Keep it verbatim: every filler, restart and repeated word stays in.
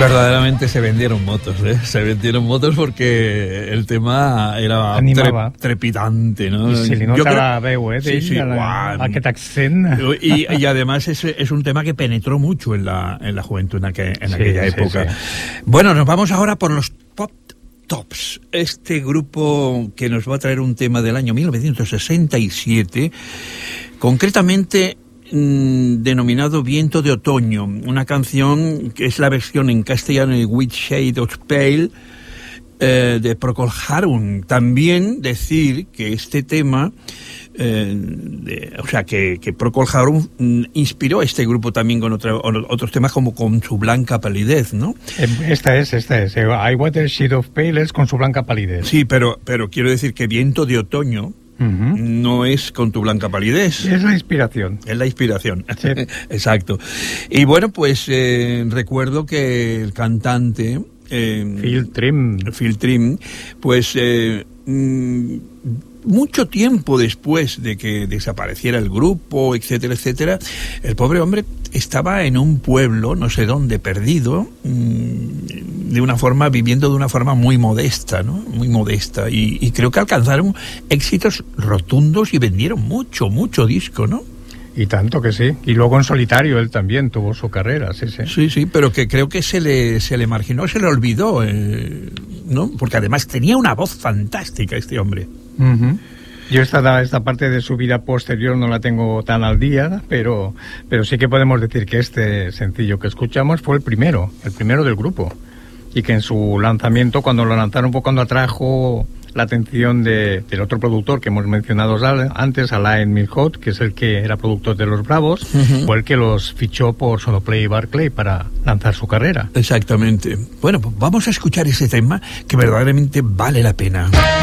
Verdaderamente se vendieron motos, ¿eh? Se vendieron motos porque el tema era tre- trepidante, ¿no? I se li nota la veu, eh? Sí, sí, la, la, aquest accent. Y, y además es, es un tema que penetró mucho en la, en la juventud en, aquel, en sí, aquella sí, época. Sí. Bueno, nos vamos ahora por los Pop Tops, este grupo que nos va a traer un tema del año mil novecientos sesenta y siete, concretamente mmm, denominado Viento de Otoño, una canción que es la versión en castellano de White Shade of Pale eh, de Procol Harum. También decir que este tema Eh, de, o sea que, que Procol Harum mm, inspiró a este grupo también con otra, otros temas como Con su blanca palidez, ¿no? Esta es, esta es I Water Shade of Pale es Con su blanca palidez. Sí, pero, pero quiero decir que Viento de Otoño uh-huh. no es Con tu blanca palidez. Es la inspiración. Es la inspiración, sí. Exacto. Y bueno, pues eh, recuerdo que el cantante eh, Phil Trim Phil Trim pues eh, mm, mucho tiempo después de que desapareciera el grupo, etcétera, etcétera, el pobre hombre estaba en un pueblo, no sé dónde, perdido, de una forma, viviendo de una forma muy modesta, ¿no? Muy modesta. Y, y creo que alcanzaron éxitos rotundos y vendieron mucho, mucho disco, ¿no? Y tanto que sí. Y luego en solitario él también tuvo su carrera, sí, sí. Sí, sí, pero que creo que se le, se le marginó, se le olvidó, eh, ¿no? Porque además tenía una voz fantástica este hombre. Uh-huh. Yo esta, esta parte de su vida posterior no la tengo tan al día, pero, pero sí que podemos decir que este sencillo que escuchamos fue el primero, el primero del grupo. Y que en su lanzamiento, cuando lo lanzaron, fue cuando atrajo la atención de, del otro productor que hemos mencionado antes, Alain Milhaud, que es el que era productor de Los Bravos, uh-huh. fue el que los fichó por Sonoplay y Barclay para lanzar su carrera. Exactamente. Bueno, pues vamos a escuchar ese tema que verdaderamente vale la pena.